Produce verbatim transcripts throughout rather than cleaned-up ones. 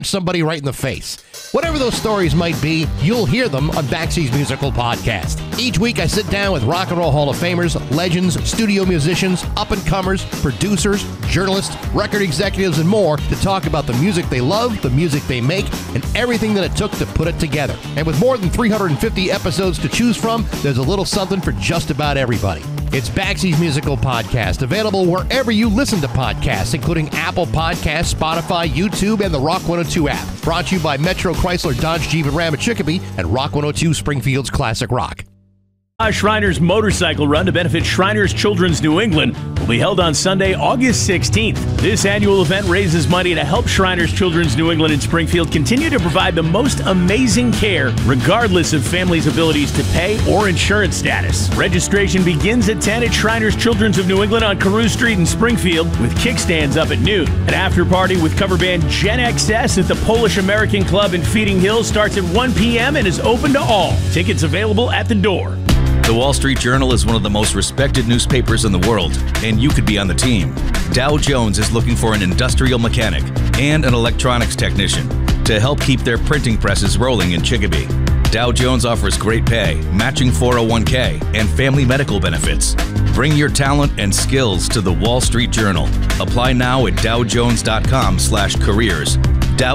somebody right in the face. Whatever those stories might be, you'll hear them on Baxi's Musical Podcast. Each week I sit down with Rock and Roll Hall of Famers, legends, studio musicians, up-and-comers, producers, journalists, record executives, and more to talk about the music they love, the music they make, and everything that it took to put it together. And with more than three hundred fifty episodes to choose from, there's a little something for just about everybody. It's Baxi's Musical Podcast, available wherever you listen to podcasts, including Apple Podcasts, Spotify, YouTube, and the Rock one oh two app. Brought to you by Metro Chrysler Dodge Jeep and Ram at Chicopee and Rock one oh two Springfield's Classic Rock. Shriners Motorcycle Run to benefit Shriners Children's New England will be held on Sunday, August sixteenth. This annual event raises money to help Shriners Children's New England and Springfield continue to provide the most amazing care, regardless of families' abilities to pay or insurance status. Registration begins at ten at Shriners Children's of New England on Carew Street in Springfield, with kickstands up at noon. An after party with cover band Gen X S at the Polish American Club in Feeding Hills starts at one p.m. and is open to all. Tickets available at the door. The Wall Street Journal is one of the most respected newspapers in the world, and you could be on the team. Dow Jones is looking for an industrial mechanic and an electronics technician to help keep their printing presses rolling in Chicopee. Dow Jones offers great pay, matching four oh one k, and family medical benefits. Bring your talent and skills to the Wall Street Journal. Apply now at dowjones.com slash careers.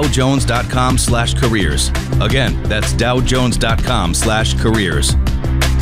dowjones.com slash careers. Again, that's dowjones.com slash careers.